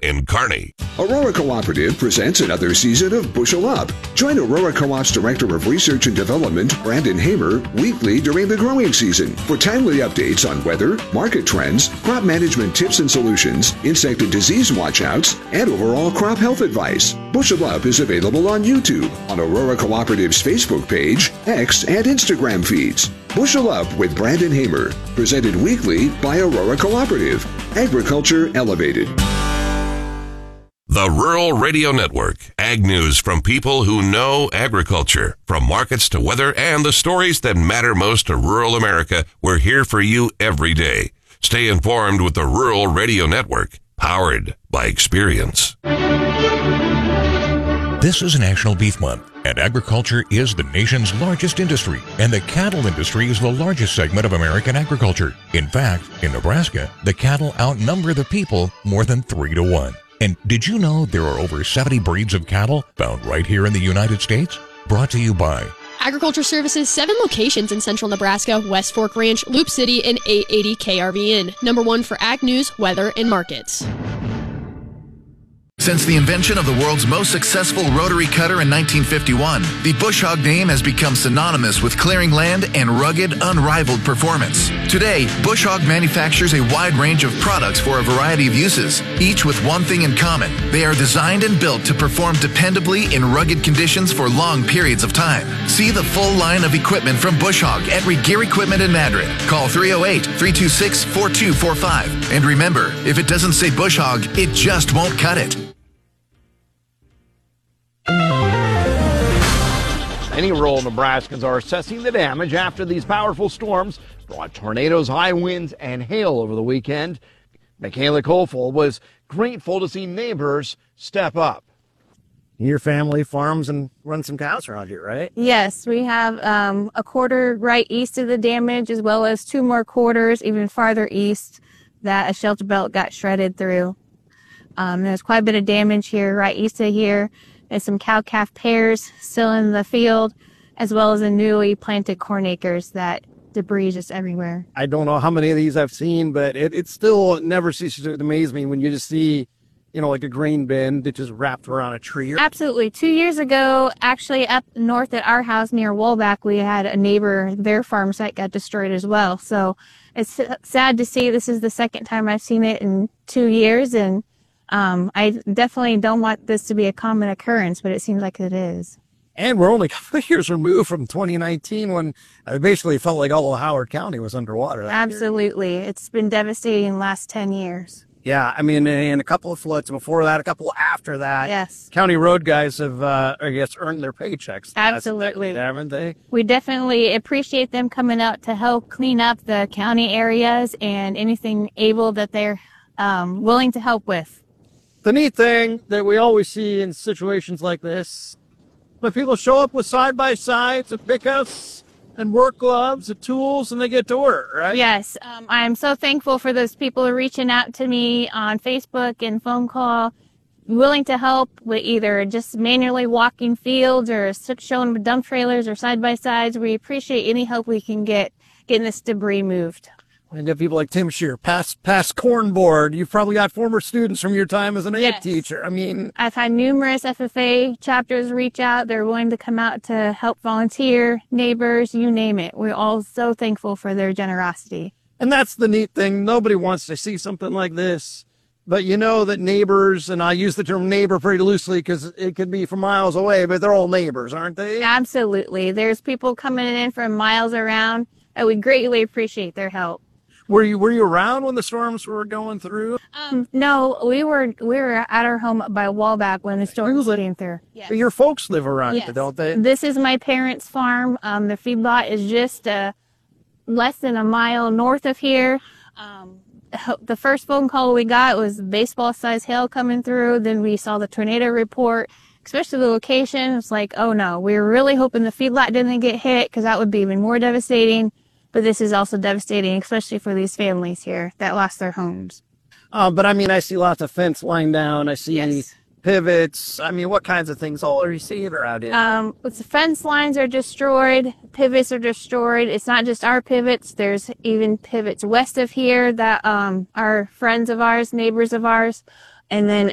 in Kearney. Aurora Cooperative presents another season of Bushel Up. Join Aurora Co-op's Director of Research and Development, Brandon Hamer, weekly during the growing season for timely updates on weather, market trends, crop management tips and solutions, insect and disease watchouts, and overall crop health advice. Bushel Up is available on YouTube, on Aurora Cooperative's Facebook page, X, and Instagram feeds. Bushel Up with Brandon Hamer, presented weekly by Aurora Cooperative. Agriculture Elevated. The Rural Radio Network. Ag news from people who know agriculture. From markets to weather and the stories that matter most to rural America, we're here for you every day. Stay informed with the Rural Radio Network, powered by experience. This is National Beef Month, and agriculture is the nation's largest industry, and the cattle industry is the largest segment of American agriculture. In fact, in Nebraska, the cattle outnumber the people more than 3-1. And did you know there are over 70 breeds of cattle found right here in the United States? Brought to you by Agriculture Services, 7 locations in central Nebraska, West Fork Ranch, Loop City, and 880 KRVN. Number 1 for ag news, weather, and markets. Since the invention of the world's most successful rotary cutter in 1951, the Bush Hog name has become synonymous with clearing land and rugged, unrivaled performance. Today, Bush Hog manufactures a wide range of products for a variety of uses, each with one thing in common. They are designed and built to perform dependably in rugged conditions for long periods of time. See the full line of equipment from Bush Hog at Regear Equipment in Madrid. Call 308-326-4245. And remember, if it doesn't say Bush Hog, it just won't cut it. Many rural Nebraskans are assessing the damage after these powerful storms brought tornadoes, high winds, and hail over the weekend. Michaela Kofel was grateful to see neighbors step up. Your family farms and runs some cows around here, right? Yes, we have a quarter right east of the damage, as well as 2 more quarters even farther east that a shelter belt got shredded through. There's quite a bit of damage here right east of here. There's some cow-calf pairs still in the field, as well as the newly planted corn acres that debris just everywhere. I don't know how many of these I've seen, but it still never ceases to amaze me when you just see, like a grain bin that just wrapped around a tree. Absolutely. 2 years ago, actually up north at our house near Woolback, we had a neighbor, their farm site got destroyed as well. So it's sad to see. This is the second time I've seen it in 2 years, and I definitely don't want this to be a common occurrence, but it seems like it is. And we're only a couple of years removed from 2019 when I basically felt like all of Howard County was underwater. Absolutely. It's been devastating the last 10 years. Yeah, I mean, and a couple of floods before that, a couple after that. Yes. County road guys have, I guess, earned their paychecks. Absolutely. Haven't they? We definitely appreciate them coming out to help clean up the county areas and anything able that they're willing to help with. The neat thing that we always see in situations like this, when people show up with side-by-sides and pickups and work gloves and tools, and they get to work, right? Yes. I'm so thankful for those people reaching out to me on Facebook and phone call, willing to help with either just manually walking fields or showing dump trailers or side-by-sides. We appreciate any help we can get getting this debris moved. And you have people like Tim Shear, past corn board. You've probably got former students from your time as an ag teacher. I mean, I've had numerous FFA chapters reach out. They're willing to come out to help volunteer, neighbors, you name it. We're all so thankful for their generosity. And that's the neat thing. Nobody wants to see something like this. But you know that neighbors, and I use the term neighbor pretty loosely because it could be from miles away, but they're all neighbors, aren't they? Absolutely. There's people coming in from miles around, and we greatly appreciate their help. Were you around when the storms were going through? No, we were at our home by Woolback when the storms came through. Yes. Your folks live around here, don't they? This is my parents' farm. The feedlot is just less than a mile north of here. The first phone call we got was baseball-sized hail coming through. Then we saw the tornado report, especially the location. It's like, oh no, we were really hoping the feedlot didn't get hit because that would be even more devastating. But this is also devastating, especially for these families here that lost their homes. But I mean, I see lots of fence lying down. I see pivots. I mean, what kinds of things all are you seeing around here? The fence lines are destroyed. Pivots are destroyed. It's not just our pivots. There's even pivots west of here that are friends of ours, neighbors of ours. And then